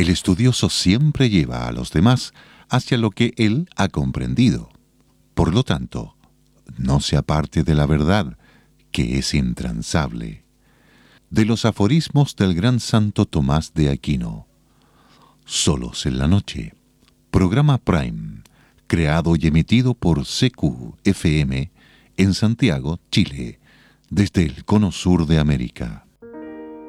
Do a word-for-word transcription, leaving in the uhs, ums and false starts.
El estudioso siempre lleva a los demás hacia lo que él ha comprendido. Por lo tanto, no se aparte de la verdad, que es intransable. De los aforismos del gran santo Tomás de Aquino. Solos en la noche. Programa Prime, creado y emitido por C Q F M en Santiago, Chile, desde el cono sur de América.